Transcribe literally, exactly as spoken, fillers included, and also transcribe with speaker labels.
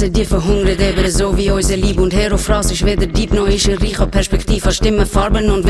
Speaker 1: Herzen, die verhungert, eben so wie unser Lieb. Und Hero Phrase ist weder Dieb noch ist ein reicher Perspektiv an Stimmen, Farben und